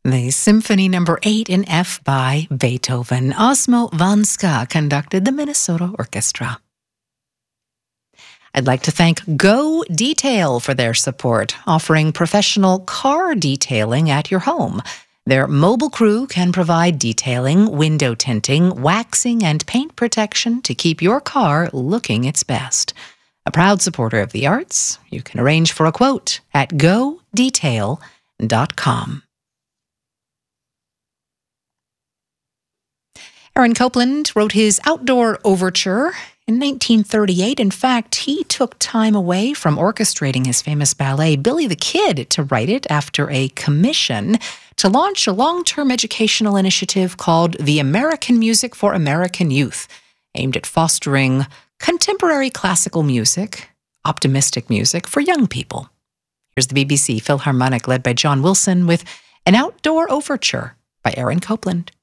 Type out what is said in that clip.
The Symphony No. 8 in F by Beethoven. Osmo von Ska conducted the Minnesota Orchestra. I'd like to thank Go Detail for their support, offering professional car detailing at your home. Their mobile crew can provide detailing, window tinting, waxing, and paint protection to keep your car looking its best. A proud supporter of the arts, you can arrange for a quote at godetail.com. Aaron Copland wrote his outdoor overture in 1938. In fact, he took time away from orchestrating his famous ballet Billy the Kid to write it after a commission to launch a long-term educational initiative called the American Music for American Youth, aimed at fostering contemporary classical music, optimistic music for young people. Here's the BBC Philharmonic led by John Wilson with an outdoor overture by Aaron Copland.